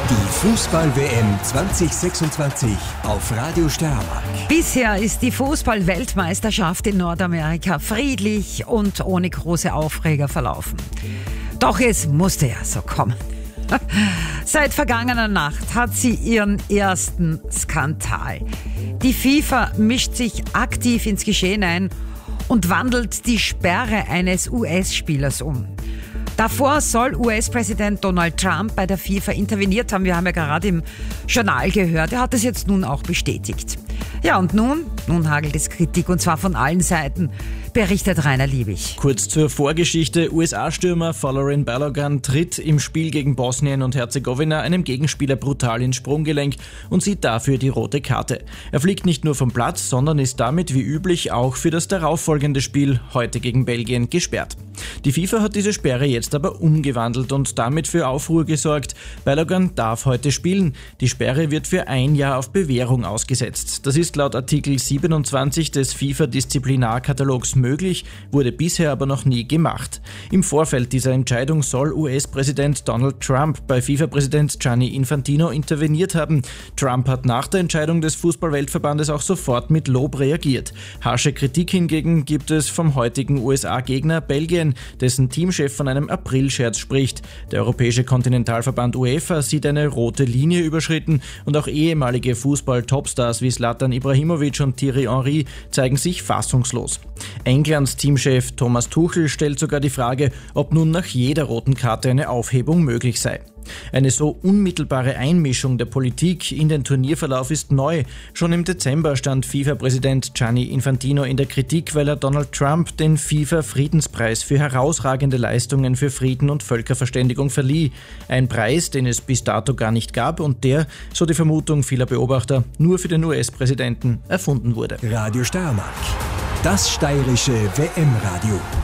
Die Fußball-WM 2026 auf Radio Steiermark. Bisher ist die Fußball-Weltmeisterschaft in Nordamerika friedlich und ohne große Aufreger verlaufen. Doch es musste ja so kommen. Seit vergangener Nacht hat sie ihren ersten Skandal. Die FIFA mischt sich aktiv ins Geschehen ein und wandelt die Sperre eines US-Spielers um. Davor soll US-Präsident Donald Trump bei der FIFA interveniert haben. Wir haben ja gerade im Journal gehört. Er hat es jetzt nun auch bestätigt. Ja, und nun hagelt es Kritik, und zwar von allen Seiten, berichtet Rainer Liebig. Kurz zur Vorgeschichte. USA-Stürmer Folarin Balogun tritt im Spiel gegen Bosnien und Herzegowina einem Gegenspieler brutal ins Sprunggelenk und sieht dafür die rote Karte. Er fliegt nicht nur vom Platz, sondern ist damit wie üblich auch für das darauffolgende Spiel, heute gegen Belgien, gesperrt. Die FIFA hat diese Sperre jetzt aber umgewandelt und damit für Aufruhr gesorgt. Balogun darf heute spielen. Die Sperre wird für 1 Jahr auf Bewährung ausgesetzt. Das ist laut Artikel 27 des FIFA-Disziplinarkatalogs möglich, wurde bisher aber noch nie gemacht. Im Vorfeld dieser Entscheidung soll US-Präsident Donald Trump bei FIFA-Präsident Gianni Infantino interveniert haben. Trump hat nach der Entscheidung des Fußball-Weltverbandes auch sofort mit Lob reagiert. Harsche Kritik hingegen gibt es vom heutigen USA-Gegner Belgien, dessen Teamchef von einem Aprilscherz spricht. Der Europäische Kontinentalverband UEFA sieht eine rote Linie überschritten und auch ehemalige Fußball-Topstars wie Zlatan Ibrahimovic und Thierry Henry zeigen sich fassungslos. Englands Teamchef Thomas Tuchel stellt sogar die Frage, ob nun nach jeder roten Karte eine Aufhebung möglich sei. Eine so unmittelbare Einmischung der Politik in den Turnierverlauf ist neu. Schon im Dezember stand FIFA-Präsident Gianni Infantino in der Kritik, weil er Donald Trump den FIFA-Friedenspreis für herausragende Leistungen für Frieden und Völkerverständigung verlieh. Ein Preis, den es bis dato gar nicht gab und der, so die Vermutung vieler Beobachter, nur für den US-Präsidenten erfunden wurde. Radio Steiermark, das steirische WM-Radio.